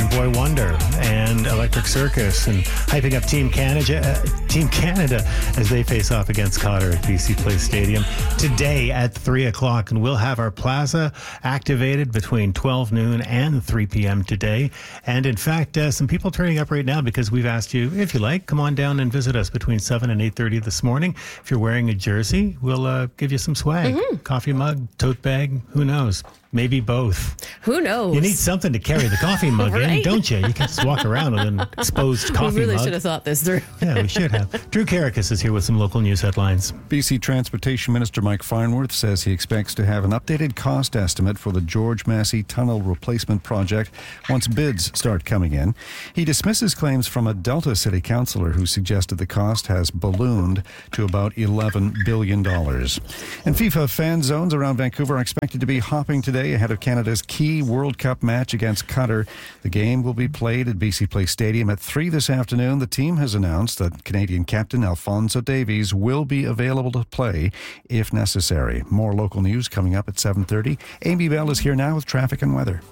Boy Wonder and Electric Circus, and hyping up Team Canada as they face off against Qatar at BC Place Stadium today at 3 o'clock. And we'll have our plaza activated between 12 noon and 3 p.m. today. And in fact, some people turning up right now because we've asked you, if you like, come on down and visit us between 7 and 8:30 this morning. If you're wearing a jersey, we'll give you some swag. Coffee mug, tote bag, who knows? Maybe both. Who knows? You need something to carry the coffee mug in, Right? don't you? You can't just walk around with an exposed coffee mug. We really should have thought this through. Yeah, we should have. Drew Karakas is here with some local news headlines. BC Transportation Minister Mike Farnworth says he expects to have an updated cost estimate for the George Massey Tunnel Replacement Project once bids start coming in. He dismisses claims from a Delta City councillor who suggested the cost has ballooned to about $11 billion. And FIFA fan zones around Vancouver are expected to be hopping today ahead of Canada's key World Cup match against Qatar. The game will be played at BC Place Stadium at 3 this afternoon. The team has announced that Canadian captain Alphonso Davies will be available to play if necessary. More local news coming up at 7:30. Amy Bell is here now with traffic and weather.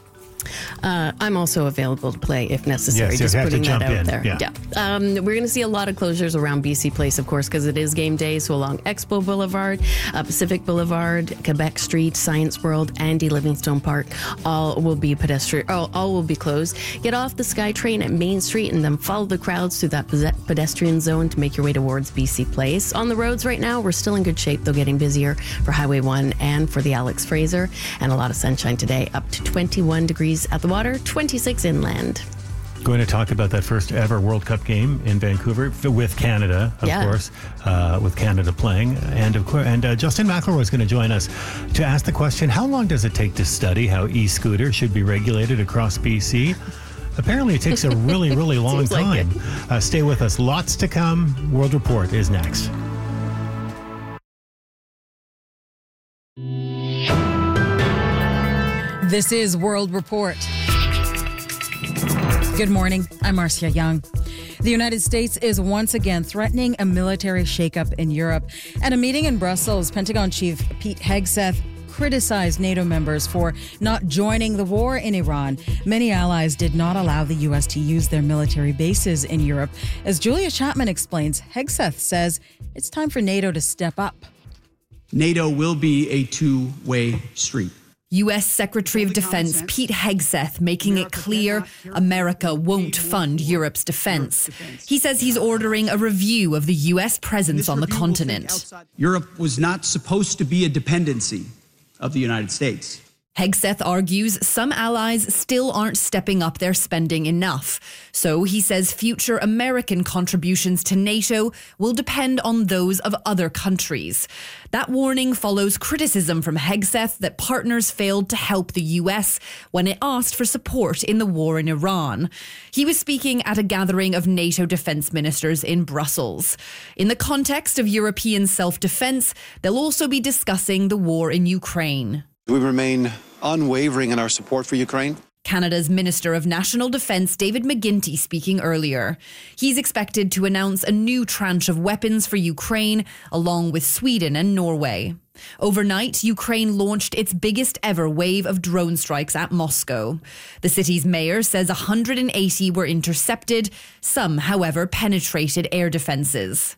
I'm also available to play if necessary. Yes, you just have to putting that jump out in. there. Yeah. We're going to see a lot of closures around BC Place, of course, because it is game day. So along Expo Boulevard, Pacific Boulevard, Quebec Street, Science World, Andy Livingstone Park, all will be all will be closed. Get off the SkyTrain at Main Street and then follow the crowds through that pedestrian zone to make your way towards BC Place. On the roads right now, we're still in good shape, though getting busier for Highway 1 and for the Alex Fraser. And a lot of sunshine today, up to 21 degrees at the water, 26 inland. Going to talk about that first ever World Cup game in Vancouver with Canada, of course, with Canada playing. And of course, Justin McElroy is going to join us to ask the question, how long does it take to study how e-scooters should be regulated across BC? Apparently it takes a really, really long time. Stay with us. Lots to come. World Report is next. This is World Report. Good morning. I'm Marcia Young. The United States is once again threatening a military shakeup in Europe. At a meeting in Brussels, Pentagon Chief Pete Hegseth criticized NATO members for not joining the war in Iran. Many allies did not allow the U.S. to use their military bases in Europe. As Julia Chapman explains, Hegseth says it's time for NATO to step up. NATO will be a two-way street. U.S. Secretary of Defense Pete Hegseth making it clear America won't fund Europe's defense. He says he's ordering a review of the U.S. presence on the continent. Europe was not supposed to be a dependency of the United States. Hegseth argues some allies still aren't stepping up their spending enough. So he says future American contributions to NATO will depend on those of other countries. That warning follows criticism from Hegseth that partners failed to help the US when it asked for support in the war in Iran. He was speaking at a gathering of NATO defense ministers in Brussels. In the context of European self-defense, they'll also be discussing the war in Ukraine. We remain unwavering in our support for Ukraine. Canada's Minister of National Defence, David McGuinty, speaking earlier. He's expected to announce a new tranche of weapons for Ukraine, along with Sweden and Norway. Overnight, Ukraine launched its biggest ever wave of drone strikes at Moscow. The city's mayor says 180 were intercepted. Some, however, penetrated air defences.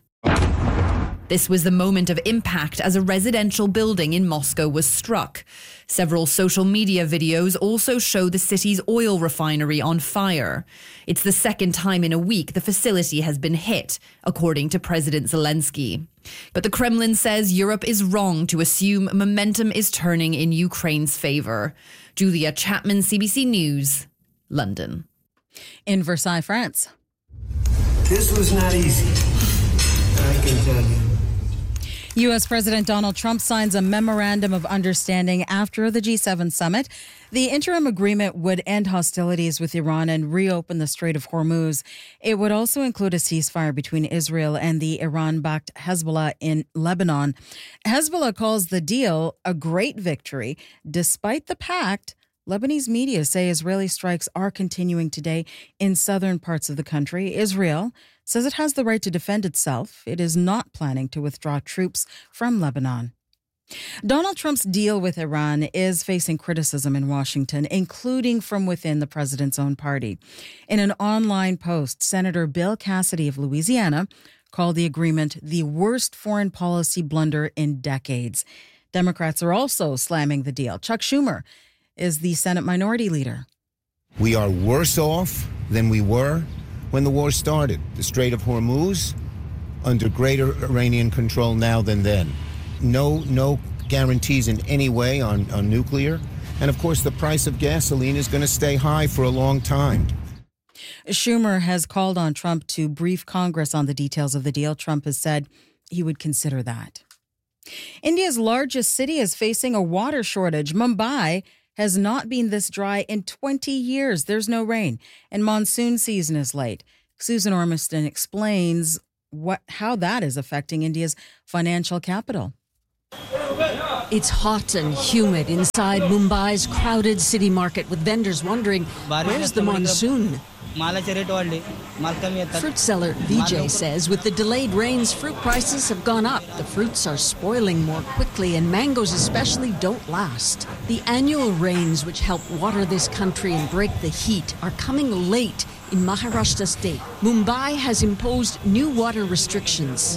This was the moment of impact as a residential building in Moscow was struck. Several social media videos also show the city's oil refinery on fire. It's the second time in a week the facility has been hit, according to President Zelensky. But the Kremlin says Europe is wrong to assume momentum is turning in Ukraine's favor. Julia Chapman, CBC News, London. In Versailles, France. This was not easy, I can tell you. U.S. President Donald Trump signs a memorandum of understanding after the G7 summit. The interim agreement would end hostilities with Iran and reopen the Strait of Hormuz. It would also include a ceasefire between Israel and the Iran-backed Hezbollah in Lebanon. Hezbollah calls the deal a great victory. Despite the pact, Lebanese media say Israeli strikes are continuing today in southern parts of the country. Israel says it has the right to defend itself. It is not planning to withdraw troops from Lebanon. Donald Trump's deal with Iran is facing criticism in Washington, including from within the president's own party. In an online post, Senator Bill Cassidy of Louisiana called the agreement the worst foreign policy blunder in decades. Democrats are also slamming the deal. Chuck Schumer is the Senate Minority Leader. We are worse off than we were when the war started. The Strait of Hormuz under greater Iranian control now than then. No guarantees in any way on nuclear. And of course, the price of gasoline is going to stay high for a long time. Schumer has called on Trump to brief Congress on the details of the deal. Trump has said he would consider that. India's largest city is facing a water shortage. Mumbai has not been this dry in 20 years. There's no rain, and monsoon season is late. Susan Ormiston explains how that is affecting India's financial capital. It's hot and humid inside Mumbai's crowded city market, with vendors wondering, where's the monsoon? Fruit seller Vijay says with the delayed rains, fruit prices have gone up. The fruits are spoiling more quickly, and mangoes especially don't last. The annual rains, which help water this country and break the heat, are coming late in Maharashtra state. Mumbai has imposed new water restrictions.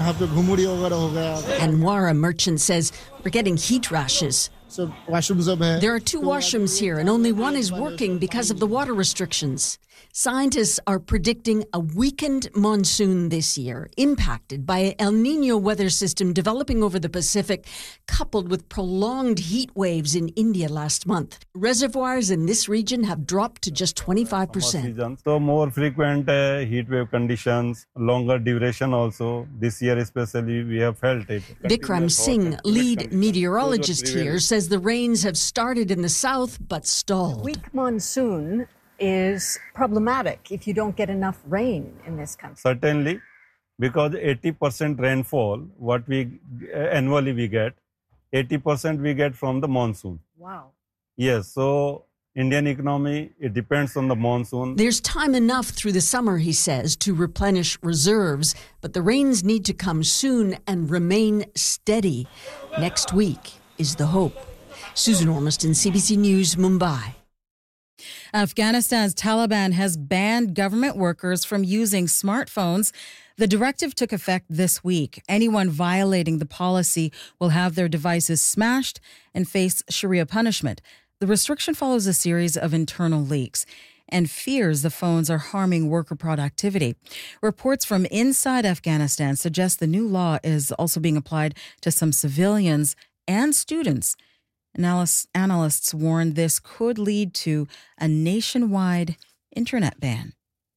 Anwar, a merchant, says we're getting heat rashes. There are 2 washrooms here, and only one is working because of the water restrictions. Scientists are predicting a weakened monsoon this year, impacted by an El Niño weather system developing over the Pacific, coupled with prolonged heat waves in India last month. Reservoirs in this region have dropped to just 25%. So more frequent heat wave conditions, longer duration also. This year especially we have felt it. Bikram Singh, lead meteorologist here, says the rains have started in the south but stalled. Weak monsoon is problematic if you don't get enough rain in this country. Certainly, because 80% rainfall, what we annually we get, 80% we get from the monsoon. Wow. Yes, so Indian economy, it depends on the monsoon. There's time enough through the summer, he says, to replenish reserves, but the rains need to come soon and remain steady. Next week is the hope. Susan Ormiston, CBC News, Mumbai. Afghanistan's Taliban has banned government workers from using smartphones. The directive took effect this week. Anyone violating the policy will have their devices smashed and face Sharia punishment. The restriction follows a series of internal leaks and fears the phones are harming worker productivity. Reports from inside Afghanistan suggest the new law is also being applied to some civilians and students. Analysts warn this could lead to a nationwide internet ban.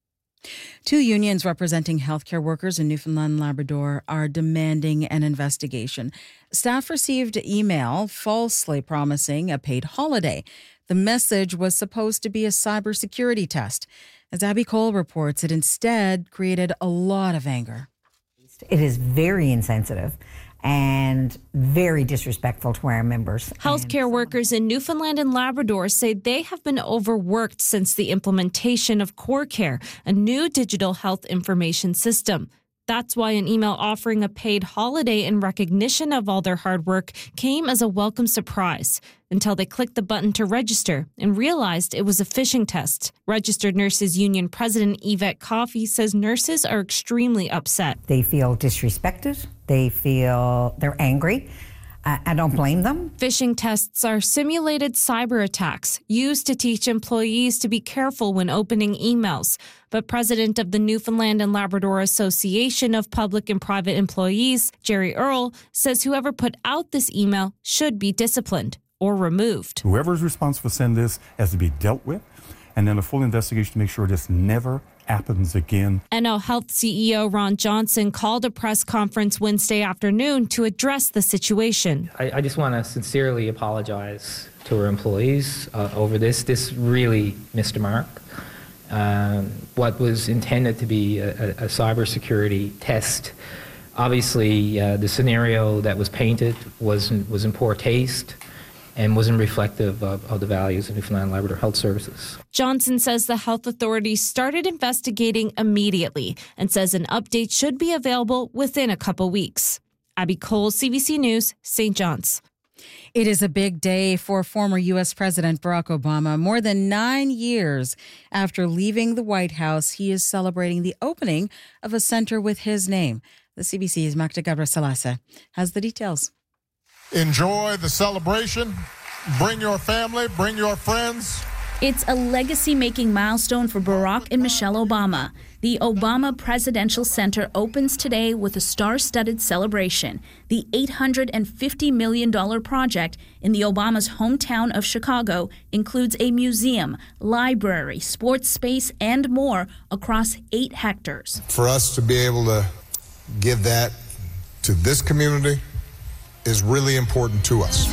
2 unions representing healthcare workers in Newfoundland and Labrador are demanding an investigation. Staff received email falsely promising a paid holiday. The message was supposed to be a cybersecurity test. As Abby Cole reports, it instead created a lot of anger. It is very insensitive and very disrespectful to our members. Healthcare workers in Newfoundland and Labrador say they have been overworked since the implementation of CoreCare, a new digital health information system. That's why an email offering a paid holiday in recognition of all their hard work came as a welcome surprise until they clicked the button to register and realized it was a phishing test. Registered Nurses Union President Yvette Coffey says nurses are extremely upset. They feel disrespected. They're angry. I don't blame them. Phishing tests are simulated cyber attacks used to teach employees to be careful when opening emails. But President of the Newfoundland and Labrador Association of Public and Private Employees, Jerry Earle, says whoever put out this email should be disciplined or removed. Whoever is responsible for sending this has to be dealt with, and then a full investigation to make sure this never happens again. NL Health CEO Ron Johnson called a press conference Wednesday afternoon to address the situation. I just want to sincerely apologize to our employees over this. This really missed the mark. What was intended to be a cybersecurity test, obviously the scenario that was painted was in poor taste and wasn't reflective of the values of Newfoundland and Labrador Health Services. Johnson says the health authorities started investigating immediately and says an update should be available within a couple weeks. Abby Cole, CBC News, St. John's. It is a big day for former U.S. President Barack Obama. More than 9 years after leaving the White House, he is celebrating the opening of a center with his name. The CBC's Magda Gabriel-Salasa has the details. Enjoy the celebration. Bring your family, bring your friends. It's a legacy-making milestone for Barack and Michelle Obama. The Obama Presidential Center opens today with a star-studded celebration. The $850 million project in the Obama's hometown of Chicago includes a museum, library, sports space, and more across 8 hectares. For us to be able to give that to this community is really important to us.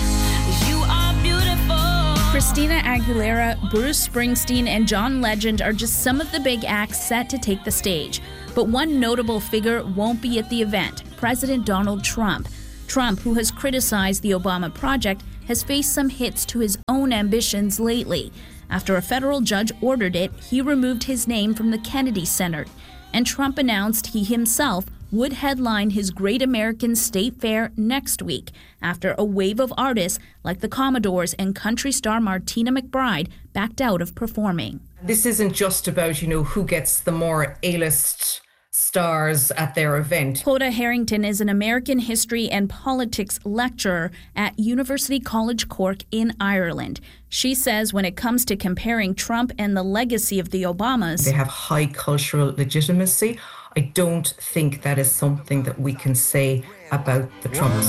Christina Aguilera, Bruce Springsteen, and John Legend are just some of the big acts set to take the stage. But one notable figure won't be at the event, President Donald Trump. Trump, who has criticized the Obama project, has faced some hits to his own ambitions lately. After a federal judge ordered it, he removed his name from the Kennedy Center. And Trump announced he himself would headline his Great American State Fair next week after a wave of artists like the Commodores and country star Martina McBride backed out of performing. This isn't just about, who gets the more A-list stars at their event. Clodagh Harrington is an American history and politics lecturer at University College Cork in Ireland. She says when it comes to comparing Trump and the legacy of the Obamas, they have high cultural legitimacy. I don't think that is something that we can say about the Trumps.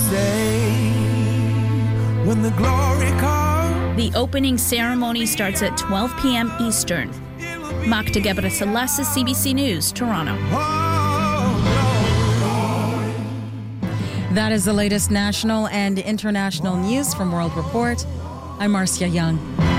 The opening ceremony starts at 12 p.m. Eastern. Magda Gabriel-Salasa, CBC News, Toronto. That is the latest national and international news from World Report. I'm Marcia Young.